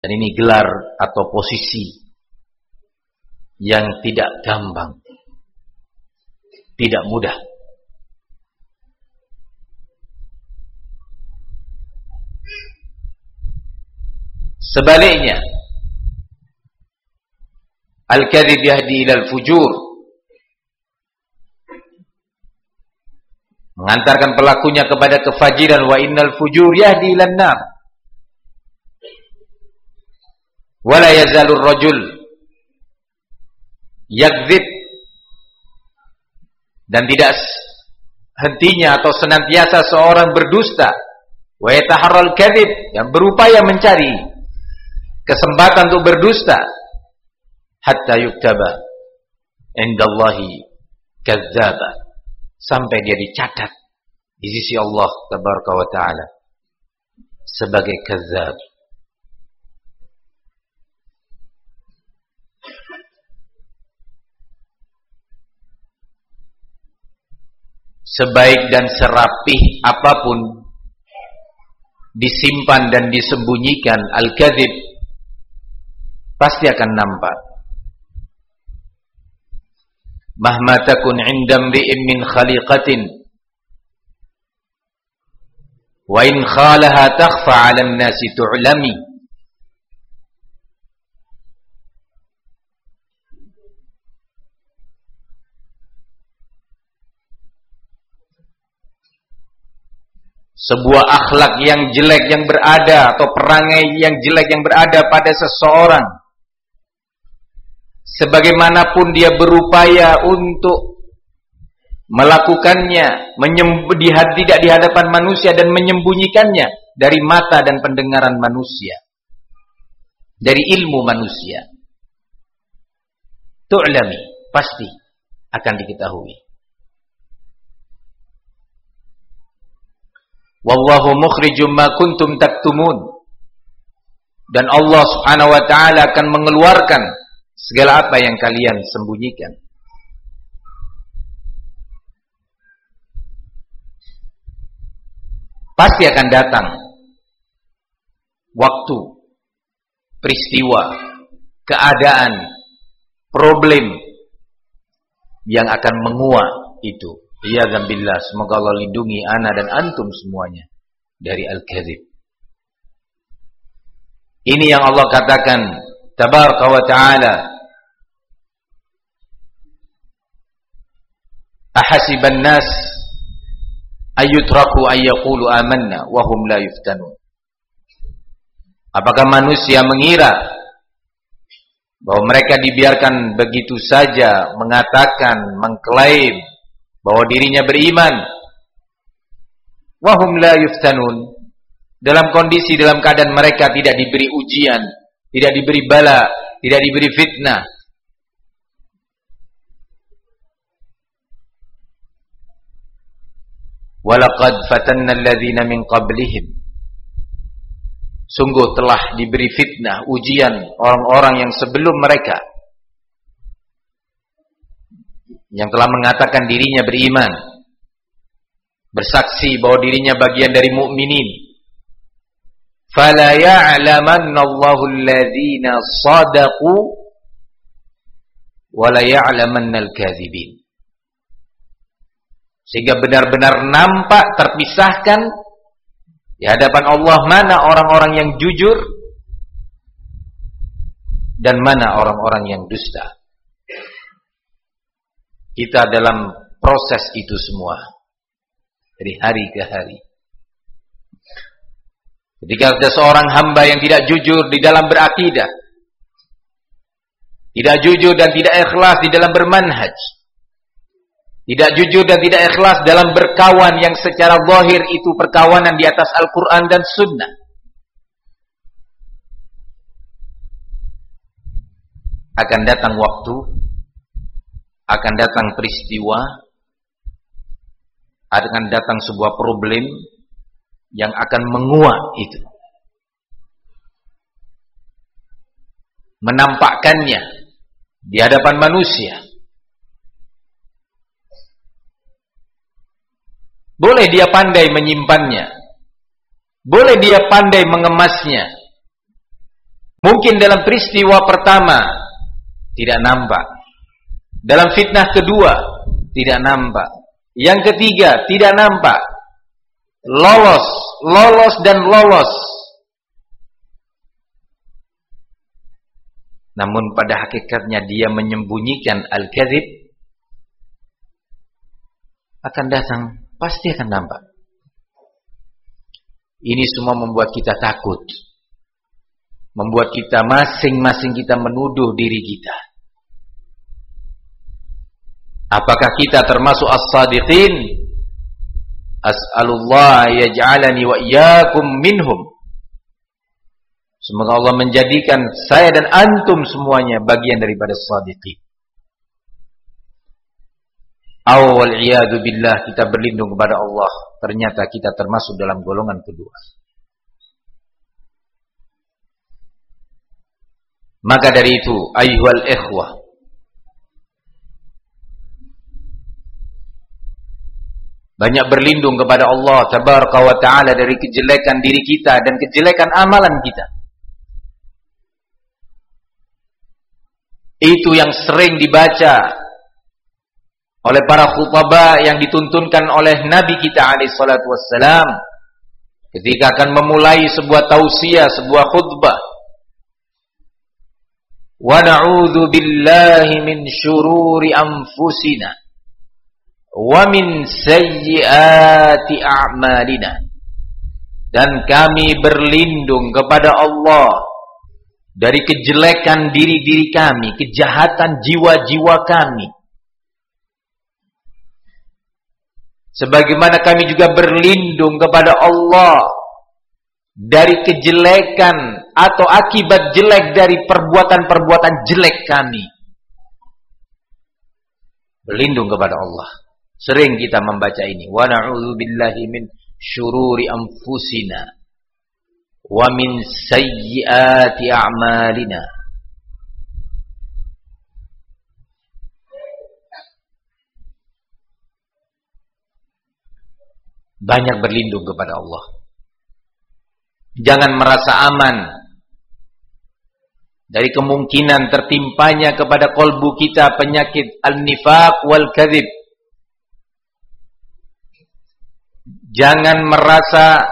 Dan ini gelar atau posisi yang tidak gampang, tidak mudah. Sebaliknya, al-kadzib yahdi ilal fujur, mengantarkan pelakunya kepada kefajiran. Wa innal fujur yahdi ilan nar. Wala yazalur rajul yakdzib, dan tidak hentinya atau senantiasa seorang berdusta. Wa yataharral kadzib, yang berupaya mencari kesempatan untuk berdusta, hatta yuktaba indallahi kadzdzaba, sampai dia dicatat di sisi Allah tabaraka wa taala sebagai kadzdzab. Sebaik dan serapih apapun disimpan dan disembunyikan al-kadzib, pasti akan nampak. Mahma takun 'inda imri'in min khaliqatin wa in khalaha takhfa 'ala an-nasi tu'lami. Sebuah akhlak yang jelek yang berada, atau perangai yang jelek yang berada pada seseorang, sebagaimanapun dia berupaya untuk melakukannya, tidak di hadapan manusia dan menyembunyikannya dari mata dan pendengaran manusia, dari ilmu manusia, tu'lami, pasti akan diketahui. Wallahu mukhrijum ma kuntum taktumun, dan Allah Subhanahu wa taala akan mengeluarkan segala apa yang kalian sembunyikan. Pasti akan datang waktu, peristiwa, keadaan, problem yang akan menguak itu. Iyadzabillah, semoga Allah lindungi ana dan antum semuanya dari al-kadzib. Ini yang Allah katakan tabaraka wa ta'ala, ahasiban nas ayyutraku ayyaqulu amanna wa hum la yuftanun. Apakah manusia mengira bahwa mereka dibiarkan begitu saja mengatakan, mengklaim bahwa dirinya beriman, wa hum la yuftanun, dalam kondisi, dalam keadaan mereka tidak diberi ujian, tidak diberi bala, tidak diberi fitnah. Walaqad fatanna alladhina min qablihim, sungguh telah diberi fitnah, ujian orang-orang yang sebelum mereka, yang telah mengatakan dirinya beriman, bersaksi bahwa dirinya bagian dari mukminin. Fala ya'lamanna Allahu alladhina shadaqu wa la ya'lamanna al-kadzibin. Sehingga benar-benar nampak, terpisahkan di hadapan Allah mana orang-orang yang jujur dan mana orang-orang yang dusta. Kita dalam proses itu semua dari hari ke hari. Ketika ada seorang hamba yang tidak jujur di dalam berakidah, tidak jujur dan tidak ikhlas di dalam bermanhaj, tidak jujur dan tidak ikhlas dalam berkawan yang secara zahir itu perkawanan di atas Al-Quran dan Sunnah, akan datang waktu, akan datang peristiwa, akan datang sebuah problem yang akan menguak itu, menampakkannya di hadapan manusia. Boleh dia pandai menyimpannya, boleh dia pandai mengemasnya, Mungkin dalam peristiwa pertama tidak nampak. Dalam fitnah kedua tidak nampak. Yang ketiga tidak nampak. Lolos dan lolos. Namun pada hakikatnya dia menyembunyikan al-kadzib, akan datang, pasti akan nampak. Ini semua membuat kita takut. Membuat kita masing-masing kita menuduh diri kita. Apakah kita termasuk as-sadiqin? As'alullah yaj'alani wa iyyakum minhum. Semoga Allah menjadikan saya dan antum semuanya bagian daripada as-sadiqin. Wal iyadu billah, kita berlindung kepada Allah, ternyata kita termasuk dalam golongan kedua. Maka dari itu, ayyuhal ikhwah, banyak berlindung kepada Allah tabaraka wa ta'ala dari kejelekan diri kita dan kejelekan amalan kita. Itu yang sering dibaca oleh para khutbah yang dituntunkan oleh Nabi kita alaihi salatu wassalam ketika akan memulai sebuah tausiah, sebuah khutbah. Wa na'udzu billahi min syururi anfusina wa min sayyiati a'malina. Dan kami berlindung kepada Allah dari kejelekan diri-diri kami, kejahatan jiwa-jiwa kami. Sebagaimana kami juga berlindung kepada Allah dari kejelekan atau akibat jelek dari perbuatan-perbuatan jelek kami. Berlindung kepada Allah. Sering kita membaca ini. Wa na'udzu billahi min syururi anfusina wa min sayyiati a'malina. Banyak berlindung kepada Allah. Jangan merasa aman dari kemungkinan tertimpanya kepada kolbu kita penyakit al-nifaq wal kadzib. Jangan merasa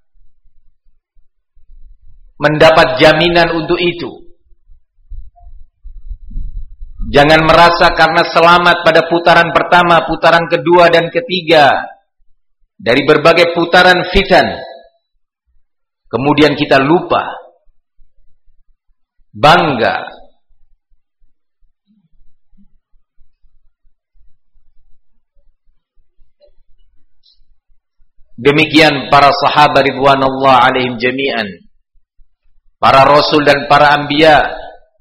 mendapat jaminan untuk itu. Jangan merasa karena selamat pada putaran pertama, putaran kedua dan ketiga dari berbagai putaran fitan, kemudian kita lupa, bangga, demikian para sahabat ridwanullah alaihim jami'an, para rasul dan para anbiya.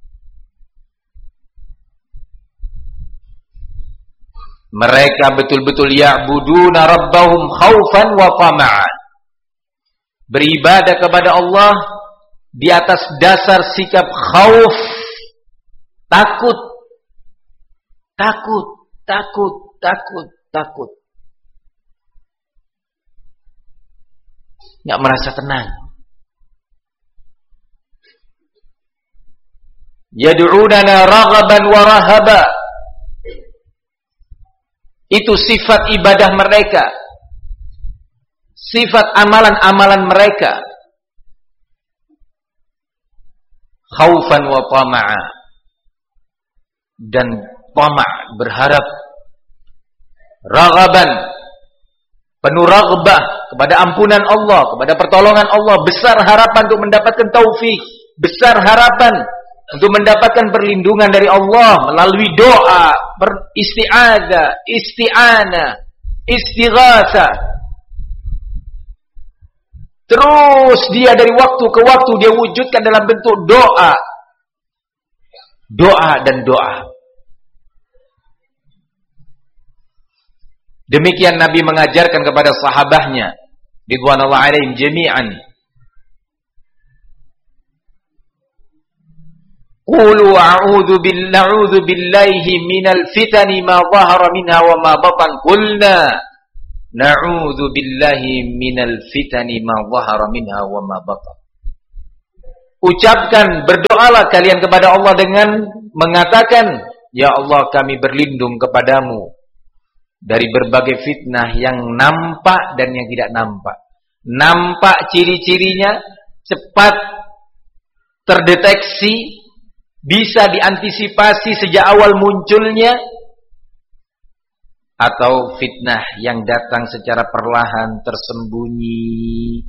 Mereka betul-betul ya'buduna rabbahum khaufan wa tama'an. Beribadah kepada Allah di atas dasar sikap khauf, takut, takut, takut, takut, takut. Enggak merasa tenang. Yad'unana raghaban wa rahaba. Itu sifat ibadah mereka, sifat amalan-amalan mereka. Khaufan wa tama'a, dan tama', berharap. Raghaban, penuh raghbah kepada ampunan Allah, kepada pertolongan Allah. Besar harapan untuk mendapatkan taufik, besar harapan untuk mendapatkan perlindungan dari Allah melalui doa, beristi'adzah, isti'anah, istighatsah. Terus dia dari waktu ke waktu dia wujudkan dalam bentuk doa. Doa dan doa. Demikian Nabi mengajarkan kepada sahabatnya ridwanullah alaihim jami'an. Qulu a'udzu billahi minal fitani ma dhahara minha wa ma batan. Qulna na'udzu billahi minal fitani ma dhahara minha wa ma batan. ucapkan, berdoalah kalian kepada Allah dengan mengatakan, ya Allah kami berlindung kepadamu dari berbagai fitnah yang nampak dan yang tidak nampak. Nampak ciri-cirinya, cepat terdeteksi, bisa diantisipasi sejak awal munculnya, atau fitnah yang datang secara perlahan, tersembunyi,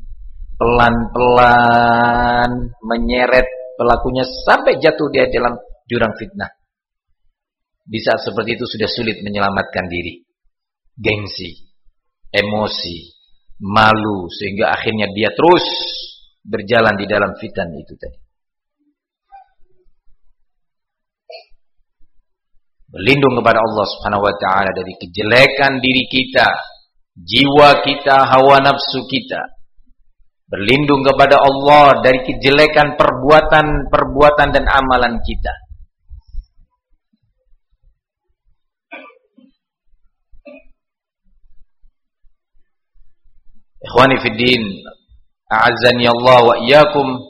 pelan-pelan, menyeret pelakunya sampai jatuh dia dalam jurang fitnah. Di saat seperti itu sudah sulit menyelamatkan diri. Gengsi, emosi, malu, sehingga akhirnya dia terus berjalan di dalam fitnah itu tadi. Berlindung kepada Allah Subhanahu wa taala dari kejelekan diri kita, jiwa kita, hawa nafsu kita. Berlindung kepada Allah dari kejelekan perbuatan dan amalan kita. Ikhwani fiddin, a'azzani Allah wa iyyakum.